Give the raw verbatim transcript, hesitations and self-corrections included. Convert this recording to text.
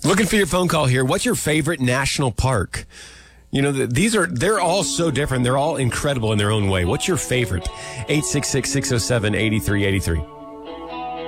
Looking for your phone call here. What's your favorite national park? You know, these are, they're all so different. They're all incredible in their own way. What's your favorite? eight six six, six oh seven, eight three eight three.